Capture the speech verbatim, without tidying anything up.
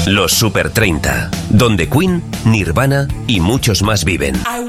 Los Super treinta, donde Queen, Nirvana y muchos más viven.